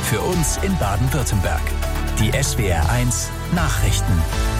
für uns in Baden-Württemberg. Die SWR1 Nachrichten.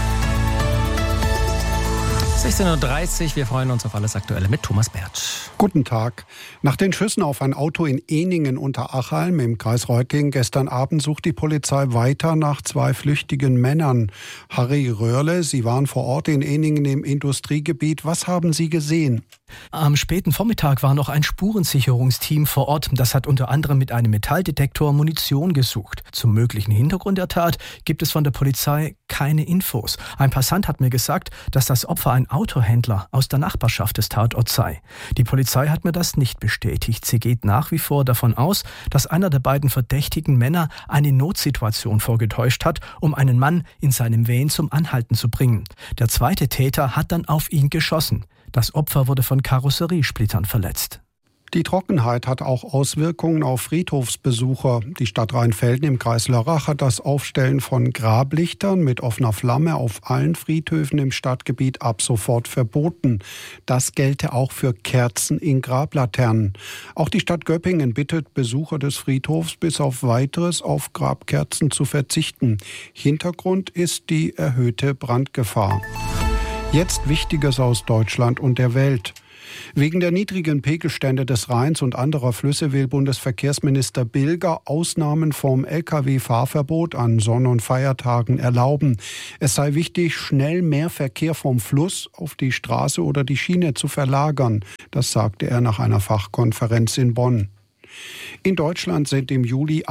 16:30 Uhr, wir freuen uns auf alles Aktuelle mit Thomas Bertsch. Guten Tag. Nach den Schüssen auf ein Auto in Ehningen unter Achalm im Kreis Reutlingen gestern Abend sucht die Polizei weiter nach 2 flüchtigen Männern. Harry Röhrle, Sie waren vor Ort in Ehningen im Industriegebiet. Was haben Sie gesehen? Am späten Vormittag war noch ein Spurensicherungsteam vor Ort. Das hat unter anderem mit einem Metalldetektor Munition gesucht. Zum möglichen Hintergrund der Tat gibt es von der Polizei keine Infos. Ein Passant hat mir gesagt, dass das Opfer ein Autohändler aus der Nachbarschaft des Tatorts sei. Die Polizei hat mir das nicht bestätigt. Sie geht nach wie vor davon aus, dass einer der beiden verdächtigen Männer eine Notsituation vorgetäuscht hat, um einen Mann in seinem Van zum Anhalten zu bringen. Der zweite Täter hat dann auf ihn geschossen. Das Opfer wurde von Karosseriesplittern verletzt. Die Trockenheit hat auch Auswirkungen auf Friedhofsbesucher. Die Stadt Rheinfelden im Kreis Lörrach hat das Aufstellen von Grablichtern mit offener Flamme auf allen Friedhöfen im Stadtgebiet ab sofort verboten. Das gelte auch für Kerzen in Grablaternen. Auch die Stadt Göppingen bittet Besucher des Friedhofs bis auf Weiteres auf Grabkerzen zu verzichten. Hintergrund ist die erhöhte Brandgefahr. Jetzt Wichtiges aus Deutschland und der Welt. Wegen der niedrigen Pegelstände des Rheins und anderer Flüsse will Bundesverkehrsminister Bilger Ausnahmen vom Lkw-Fahrverbot an Sonn- und Feiertagen erlauben. Es sei wichtig, schnell mehr Verkehr vom Fluss auf die Straße oder die Schiene zu verlagern. Das sagte er nach einer Fachkonferenz in Bonn. In Deutschland sind im Juli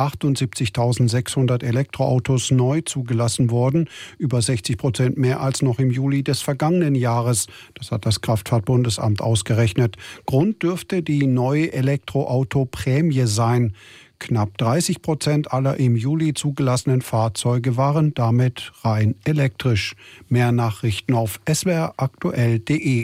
78.600 Elektroautos neu zugelassen worden, über 60% mehr als noch im Juli des vergangenen Jahres. Das hat das Kraftfahrtbundesamt ausgerechnet. Grund dürfte die neue Elektroauto-Prämie sein. Knapp 30% aller im Juli zugelassenen Fahrzeuge waren damit rein elektrisch. Mehr Nachrichten auf swraktuell.de.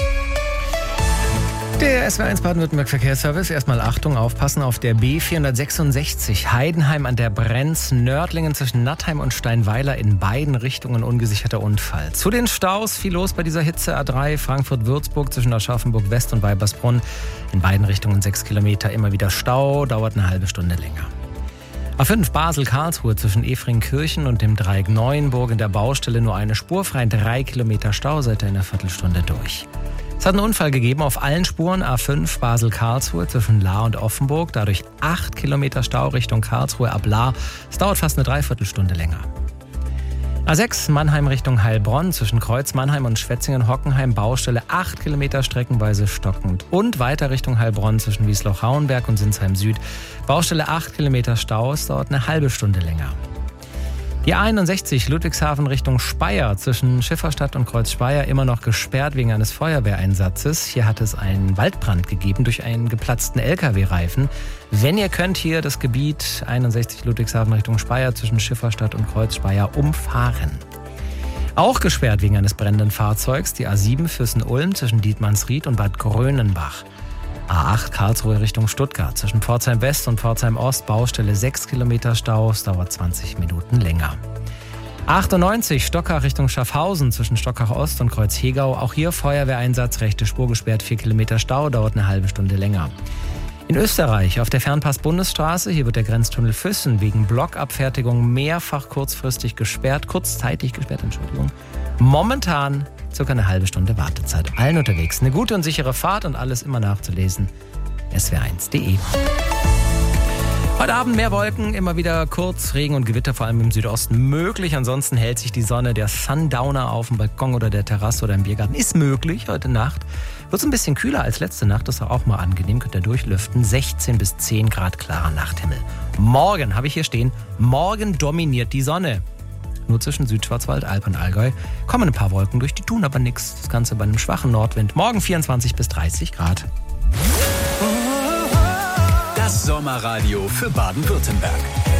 Der SWR1 Baden-Württemberg Verkehrsservice. Erstmal Achtung, aufpassen auf der B466 Heidenheim an der Brenz, Nördlingen zwischen Nattheim und Steinweiler in beiden Richtungen ungesicherter Unfall. Zu den Staus viel los bei dieser Hitze. A3 Frankfurt-Würzburg zwischen Aschaffenburg West und Weibersbrunn. In beiden Richtungen 6 Kilometer, immer wieder Stau, dauert eine halbe Stunde länger. A5 Basel-Karlsruhe zwischen Efringkirchen und dem Dreieck Neuenburg in der Baustelle nur eine Spur frei, 3 Kilometer Stau, seid ihr in einer Viertelstunde durch. Es hat einen Unfall gegeben auf allen Spuren. A5 Basel-Karlsruhe zwischen Lahr und Offenburg. Dadurch 8 Kilometer Stau Richtung Karlsruhe ab Lahr. Es dauert fast eine Dreiviertelstunde länger. A6 Mannheim Richtung Heilbronn zwischen Kreuz Mannheim und Schwetzingen-Hockenheim. Baustelle 8 Kilometer streckenweise stockend. Und weiter Richtung Heilbronn zwischen Wiesloch-Hauenberg und Sinsheim Süd. Baustelle 8 Kilometer Stau. Es dauert eine halbe Stunde länger. Die A61 Ludwigshafen Richtung Speyer zwischen Schifferstadt und Kreuz Speyer immer noch gesperrt wegen eines Feuerwehreinsatzes. Hier hat es einen Waldbrand gegeben durch einen geplatzten LKW-Reifen. Wenn ihr könnt, hier das Gebiet 61 Ludwigshafen Richtung Speyer zwischen Schifferstadt und Kreuz Speyer umfahren. Auch gesperrt wegen eines brennenden Fahrzeugs die A7 Füssen-Ulm zwischen Dietmannsried und Bad Grönenbach. A8 Karlsruhe Richtung Stuttgart zwischen Pforzheim West und Pforzheim Ost, Baustelle 6 Kilometer Stau, es dauert 20 Minuten länger. 98 Stockach Richtung Schaffhausen zwischen Stockach Ost und Kreuz-Hegau, auch hier Feuerwehreinsatz, rechte Spur gesperrt, 4 Kilometer Stau, dauert eine halbe Stunde länger. In Österreich auf der Fernpass-Bundesstraße, hier wird der Grenztunnel Füssen wegen Blockabfertigung mehrfach kurzzeitig gesperrt. Momentan circa eine halbe Stunde Wartezeit. Allen unterwegs eine gute und sichere Fahrt und alles immer nachzulesen. swr1.de. Heute Abend mehr Wolken, immer wieder kurz Regen und Gewitter, vor allem im Südosten möglich. Ansonsten hält sich die Sonne, der Sundowner auf dem Balkon oder der Terrasse oder im Biergarten ist möglich heute Nacht. Wird es ein bisschen kühler als letzte Nacht, das ist auch mal angenehm, könnt ihr durchlüften. 16 bis 10 Grad klarer Nachthimmel. Morgen, habe ich hier stehen, morgen dominiert die Sonne. Nur zwischen Südschwarzwald, Alb und Allgäu kommen ein paar Wolken durch, die tun aber nichts. Das Ganze bei einem schwachen Nordwind. Morgen 24 bis 30 Grad. Das Sommerradio für Baden-Württemberg.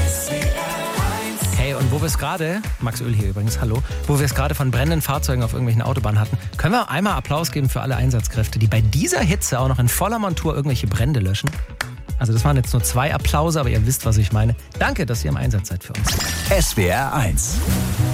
Hey, und wo wir es gerade, Max Öl hier übrigens, hallo, wo wir es gerade von brennenden Fahrzeugen auf irgendwelchen Autobahnen hatten, können wir einmal Applaus geben für alle Einsatzkräfte, die bei dieser Hitze auch noch in voller Montur irgendwelche Brände löschen. Also das waren jetzt nur 2 Applause, aber ihr wisst, was ich meine. Danke, dass ihr im Einsatz seid für uns. SWR1